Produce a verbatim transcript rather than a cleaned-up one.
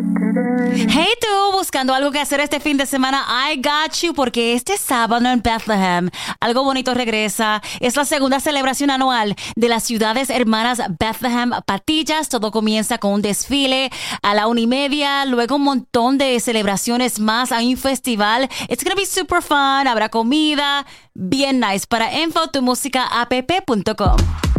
Hey tú, buscando algo que hacer este fin de semana, I got you, porque este sábado en Bethlehem, algo bonito regresa. Es la segunda celebración anual de las ciudades hermanas Bethlehem Patillas. Todo comienza con un desfile a la una y media, luego un montón de celebraciones más. Hay un festival. It's gonna be super fun. Habrá comida, bien nice. Para info, tu música app punto com.